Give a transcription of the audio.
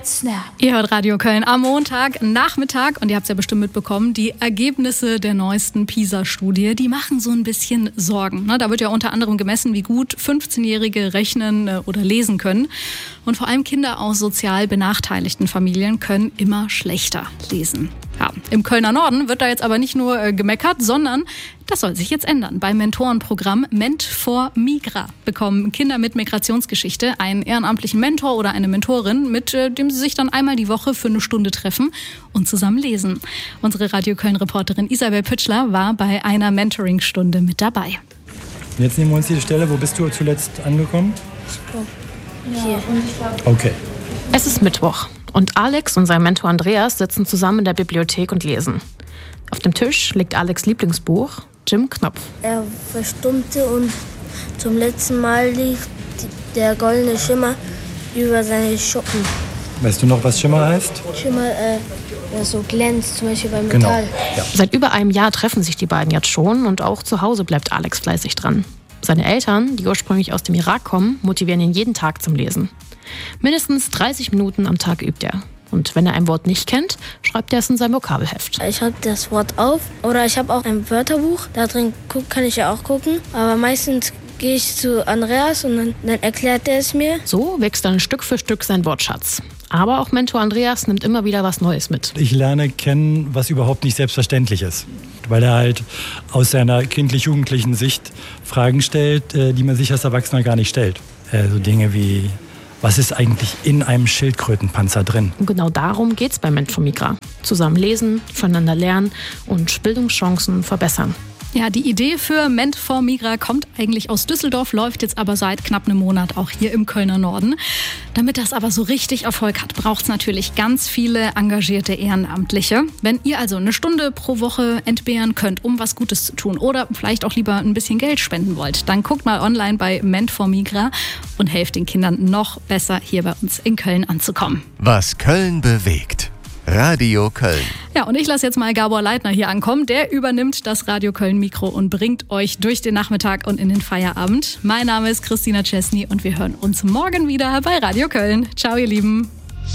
right, snap. Ihr hört Radio Köln am Montagnachmittag und ihr habt es ja bestimmt mitbekommen, die Ergebnisse der neuesten PISA-Studie, die machen so ein bisschen Sorgen. Da wird ja unter anderem gemessen, wie gut 15-Jährige rechnen oder lesen können. Und vor allem Kinder aus sozial benachteiligten Familien können immer schlechter lesen. Ja, im Kölner Norden wird da jetzt aber nicht nur gemeckert, sondern das soll sich jetzt ändern. Beim Mentorenprogramm Ment for Migra bekommen Kinder mit Migrationsgeschichte einen ehrenamtlichen Mentor oder eine Mentorin, mit dem sie sich dann einmal die Woche für eine Stunde treffen und zusammen lesen. Unsere Radio Köln-Reporterin Isabel Pütschler war bei einer Mentoring-Stunde mit dabei. Jetzt nehmen wir uns die Stelle. Wo bist du zuletzt angekommen? Hier. Okay. Es ist Mittwoch und Alex und sein Mentor Andreas sitzen zusammen in der Bibliothek und lesen. Auf dem Tisch liegt Alex' Lieblingsbuch, Jim Knopf. Er verstummte und zum letzten Mal liegt der goldene Schimmer über seine Schuppen. Weißt du noch, was Schimmer heißt? Schimmer, der so glänzt, zum Beispiel beim Metall. Genau. Ja. Seit über einem Jahr treffen sich die beiden jetzt schon und auch zu Hause bleibt Alex fleißig dran. Seine Eltern, die ursprünglich aus dem Irak kommen, motivieren ihn jeden Tag zum Lesen. Mindestens 30 Minuten am Tag übt er. Und wenn er ein Wort nicht kennt, schreibt er es in sein Vokabelheft. Ich schreibe das Wort auf oder ich habe auch ein Wörterbuch. Da drin kann ich ja auch gucken. Aber meistens gehe ich zu Andreas und dann erklärt er es mir. So wächst dann Stück für Stück sein Wortschatz. Aber auch Mentor Andreas nimmt immer wieder was Neues mit. Ich lerne kennen, was überhaupt nicht selbstverständlich ist. Weil er halt aus seiner kindlich-jugendlichen Sicht Fragen stellt, die man sich als Erwachsener gar nicht stellt. So Dinge wie: Was ist eigentlich in einem Schildkrötenpanzer drin? Und genau darum geht's bei Ment for Migra. Zusammen lesen, voneinander lernen und Bildungschancen verbessern. Ja, die Idee für Ment for Migra kommt eigentlich aus Düsseldorf, läuft jetzt aber seit knapp einem Monat auch hier im Kölner Norden. Damit das aber so richtig Erfolg hat, braucht es natürlich ganz viele engagierte Ehrenamtliche. Wenn ihr also eine Stunde pro Woche entbehren könnt, um was Gutes zu tun oder vielleicht auch lieber ein bisschen Geld spenden wollt, dann guckt mal online bei Ment for Migra und helft den Kindern noch besser hier bei uns in Köln anzukommen. Was Köln bewegt. Radio Köln. Ja, und ich lasse jetzt mal Gabor Leitner hier ankommen. Der übernimmt das Radio Köln Mikro und bringt euch durch den Nachmittag und in den Feierabend. Mein Name ist Christina Czesny und wir hören uns morgen wieder bei Radio Köln. Ciao, ihr Lieben.